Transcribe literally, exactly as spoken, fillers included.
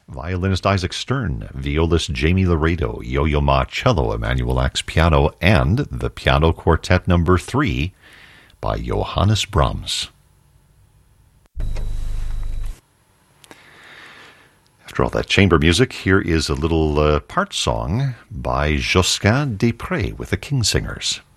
violinist Isaac Stern, violist Jamie Laredo, Yo-Yo Ma cello, Emanuel Ax piano, and the Piano Quartet number three by Johannes Brahms. After all that chamber music, here is a little uh, part song by Josquin des Prez with the Kingsingers.